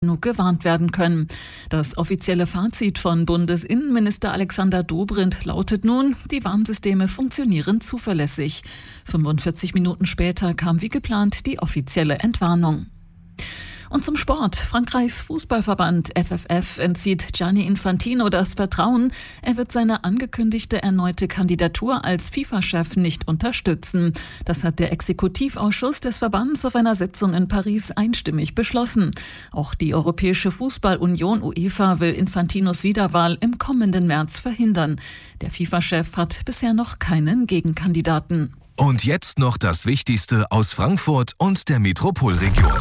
genug gewarnt werden können. Das offizielle Fazit von Bundesinnenminister Alexander Dobrindt lautet nun, die Warnsysteme funktionieren zuverlässig. 45 Minuten später kam wie geplant die offizielle Entwarnung. Und zum Sport. Frankreichs Fußballverband FFF entzieht Gianni Infantino das Vertrauen. Er wird seine angekündigte erneute Kandidatur als FIFA-Chef nicht unterstützen. Das hat der Exekutivausschuss des Verbands auf einer Sitzung in Paris einstimmig beschlossen. Auch die Europäische Fußballunion UEFA will Infantinos Wiederwahl im kommenden März verhindern. Der FIFA-Chef hat bisher noch keinen Gegenkandidaten. Und jetzt noch das Wichtigste aus Frankfurt und der Metropolregion.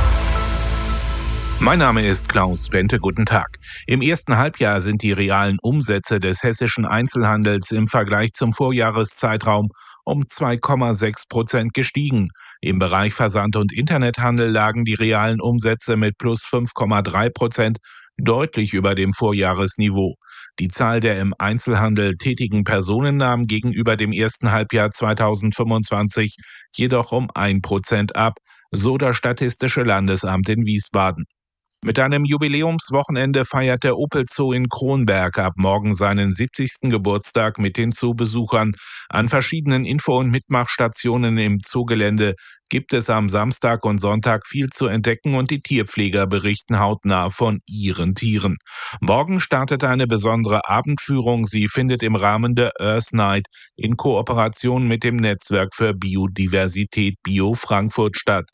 Mein Name ist Klaus Bente, guten Tag. Im ersten Halbjahr sind die realen Umsätze des hessischen Einzelhandels im Vergleich zum Vorjahreszeitraum um 2,6% gestiegen. Im Bereich Versand- und Internethandel lagen die realen Umsätze mit plus 5,3% deutlich über dem Vorjahresniveau. Die Zahl der im Einzelhandel tätigen Personen nahm gegenüber dem ersten Halbjahr 2025 jedoch um 1% ab, so das Statistische Landesamt in Wiesbaden. Mit einem Jubiläumswochenende feiert der Opel Zoo in Kronberg ab morgen seinen 70. Geburtstag mit den Zoobesuchern. An verschiedenen Info- und Mitmachstationen im Zoogelände gibt es am Samstag und Sonntag viel zu entdecken und die Tierpfleger berichten hautnah von ihren Tieren. Morgen startet eine besondere Abendführung. Sie findet im Rahmen der Earth Night in Kooperation mit dem Netzwerk für Biodiversität Bio Frankfurt statt.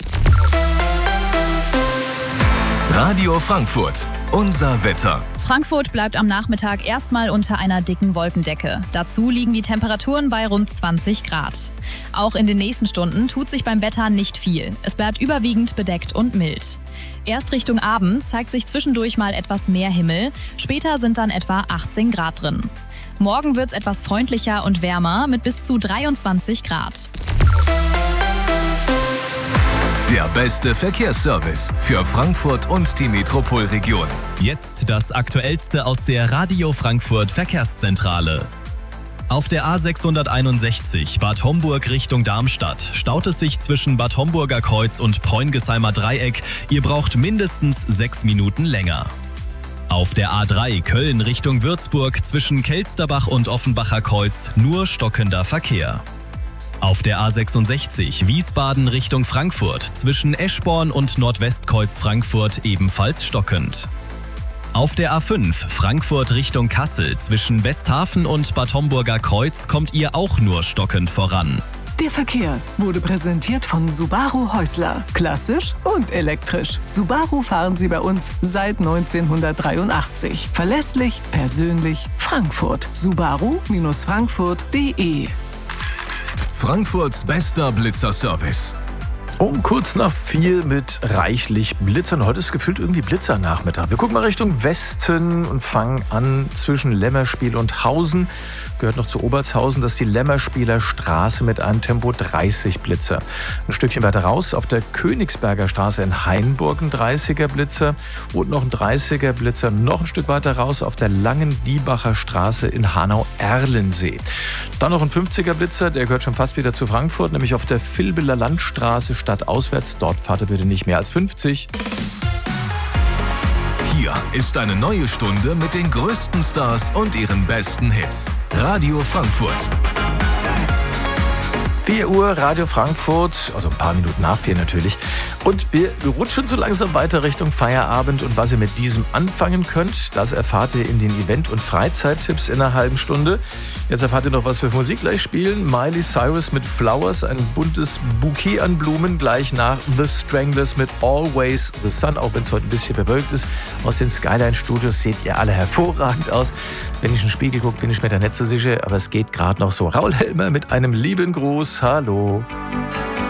Radio Frankfurt, unser Wetter. Frankfurt bleibt am Nachmittag erstmal unter einer dicken Wolkendecke. Dazu liegen die Temperaturen bei rund 20 Grad. Auch in den nächsten Stunden tut sich beim Wetter nicht viel. Es bleibt überwiegend bedeckt und mild. Erst Richtung Abend zeigt sich zwischendurch mal etwas mehr Himmel. Später sind dann etwa 18 Grad drin. Morgen wird es etwas freundlicher und wärmer mit bis zu 23 Grad. Der beste Verkehrsservice für Frankfurt und die Metropolregion. Jetzt das Aktuellste aus der Radio Frankfurt Verkehrszentrale. Auf der A661 Bad Homburg Richtung Darmstadt staut es sich zwischen Bad Homburger Kreuz und Preungesheimer Dreieck. Ihr braucht mindestens 6 Minuten länger. Auf der A3 Köln Richtung Würzburg zwischen Kelsterbach und Offenbacher Kreuz nur stockender Verkehr. Auf der A66 Wiesbaden Richtung Frankfurt zwischen Eschborn und Nordwestkreuz Frankfurt ebenfalls stockend. Auf der A5 Frankfurt Richtung Kassel zwischen Westhafen und Bad Homburger Kreuz kommt ihr auch nur stockend voran. Der Verkehr wurde präsentiert von Subaru Häusler. Klassisch und elektrisch. Subaru fahren Sie bei uns seit 1983. Verlässlich, persönlich, Frankfurt. Subaru-Frankfurt.de. Frankfurts bester Blitzerservice. Um kurz nach 4 mit reichlich Blitzern. Heute ist gefühlt irgendwie Blitzernachmittag. Wir gucken mal Richtung Westen und fangen an zwischen Lämmerspiel und Hausen. Gehört noch zu Obertshausen, das ist die Lämmerspieler Straße mit einem Tempo 30 Blitzer. Ein Stückchen weiter raus auf der Königsberger Straße in Hainburg ein 30er Blitzer und noch ein 30er Blitzer noch ein Stück weiter raus auf der Langen Diebacher Straße in Hanau-Erlensee. Dann noch ein 50er Blitzer, der gehört schon fast wieder zu Frankfurt, nämlich auf der Vilbeler Landstraße stadtauswärts. Dort fahrt ihr bitte nicht mehr als 50. Hier ist eine neue Stunde mit den größten Stars und ihren besten Hits. Radio Frankfurt. 4 Uhr, Radio Frankfurt, also ein paar Minuten nach 4 natürlich. Und wir rutschen so langsam weiter Richtung Feierabend. Und was ihr mit diesem anfangen könnt, das erfahrt ihr in den Event- und Freizeittipps in einer halben Stunde. Jetzt erfahrt ihr noch, was wir für Musik gleich spielen. Miley Cyrus mit Flowers, ein buntes Bouquet an Blumen. Gleich nach The Stranglers mit Always the Sun, auch wenn es heute ein bisschen bewölkt ist. Aus den Skyline-Studios seht ihr alle hervorragend aus. Wenn ich in den Spiegel gucke, bin ich mir da nicht so sicher, aber es geht gerade noch so. Raul Helmer mit einem lieben Gruß. Hallo.